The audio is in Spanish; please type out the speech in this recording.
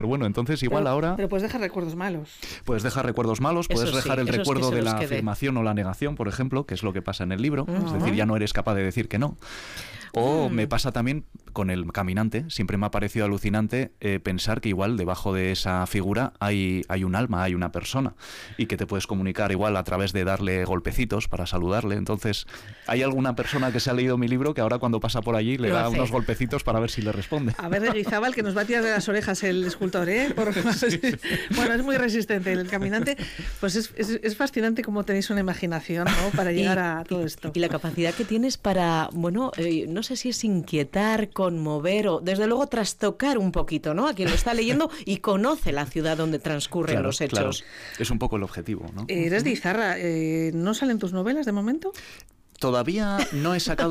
Bueno, entonces igual ahora... Pero puedes dejar recuerdos malos. Puedes dejar recuerdos malos, puedes dejar el recuerdo de la afirmación o la negación, por ejemplo, que es lo que pasa en el libro. Es decir, ya no eres capaz de decir que no. O me pasa también con el caminante. Siempre me ha parecido alucinante pensar que igual debajo de esa figura hay un alma, hay una persona, y que te puedes comunicar igual a través de darle golpecitos para saludarle. Entonces, hay alguna persona que se ha leído mi libro que ahora cuando pasa por allí le da unos golpecitos para ver si le responde. A ver, Guizábal, que nos va a tirar de las orejas el escultor, ¿eh? Bueno, es muy resistente el caminante. Pues es fascinante cómo tenéis una imaginación, ¿no?, para llegar a todo esto. Y la capacidad que tienes para, bueno, no sé si es inquietar, conmover o, desde luego, trastocar un poquito, ¿no?, a quien lo está leyendo y conoce la ciudad donde transcurren los hechos. Claro. Es un poco el objetivo, ¿no? Eres de Izarra. ¿No salen tus novelas de momento? Todavía no he sacado